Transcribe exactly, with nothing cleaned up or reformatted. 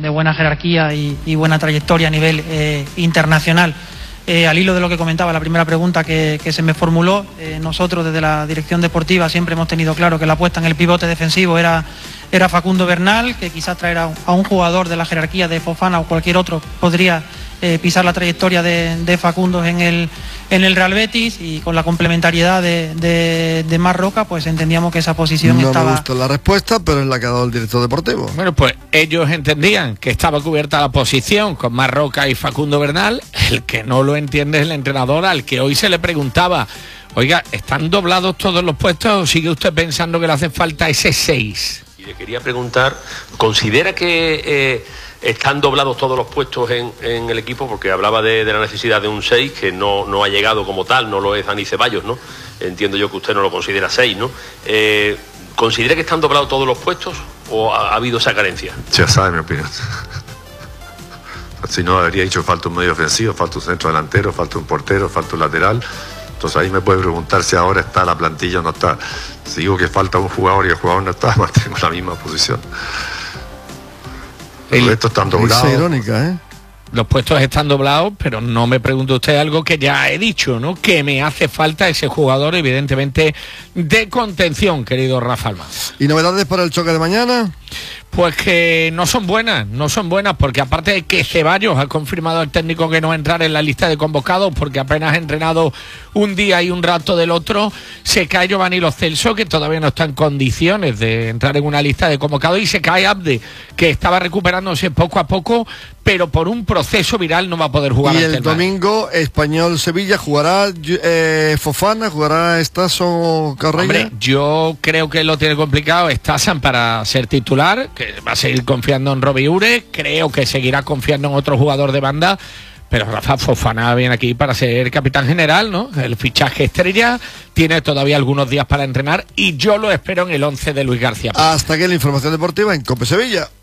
de buena jerarquía y, y buena trayectoria a nivel eh, internacional. Eh, al hilo de lo que comentaba la primera pregunta que, que se me formuló, eh, nosotros desde la dirección deportiva siempre hemos tenido claro que la apuesta en el pivote defensivo era, era Facundo Bernal, que quizás traer a, a un jugador de la jerarquía de Fofana o cualquier otro podría eh, pisar la trayectoria de, de Facundo en el, en el Real Betis, y con la complementariedad de, de, de Marc Roca, pues entendíamos que esa posición no estaba... No me gustó la respuesta, pero es la que ha dado el director deportivo. Bueno, pues ellos entendían que estaba cubierta la posición con Marc Roca y Facundo Bernal. El que no lo entiende es el entrenador, al que hoy se le preguntaba: oiga, ¿están doblados todos los puestos o sigue usted pensando que le hace falta ese seis? Y le quería preguntar, ¿considera que eh, están doblados todos los puestos en, en el equipo? Porque hablaba de, de la necesidad de un seis, que no, no ha llegado como tal, no lo es Dani Ceballos, ¿no? Entiendo yo que usted no lo considera seis, ¿no? Eh, ¿Considera que están doblados todos los puestos o ha, ha habido esa carencia? Ya sabe mi opinión. Si no, habría dicho falta un medio ofensivo, falta un centro delantero, falta un portero, falta un lateral. Entonces ahí me puede preguntar si ahora está la plantilla o no está. Si digo que falta un jugador y el jugador no está, mantengo la misma posición. El resto están doblados. Es irónica, ¿eh? Los puestos están doblados, pero no me pregunte usted algo que ya he dicho, ¿no? Que me hace falta ese jugador, evidentemente, de contención, querido Rafa Almanza. ¿Y novedades para el choque de mañana? Pues que no son buenas, no son buenas, porque aparte de que Ceballos ha confirmado al técnico que no va a entrar en la lista de convocados porque apenas ha entrenado un día y un rato del otro, se cae Giovanni Lo Celso, que todavía no está en condiciones de entrar en una lista de convocados, y se cae Abde, que estaba recuperándose poco a poco, pero por un proceso viral no va a poder jugar. Y ante el, el domingo, Español-Sevilla, ¿jugará eh, Fofana, jugará Estazo Carreño? Hombre, yo creo que lo tiene complicado Stasan para ser titular, que va a seguir confiando en Robbie Ure, creo que seguirá confiando en otro jugador de banda, pero Rafa Fofana viene aquí para ser capitán general, ¿no? El fichaje estrella, tiene todavía algunos días para entrenar y yo lo espero en el once de Luis García. Hasta aquí la información deportiva en COPE Sevilla.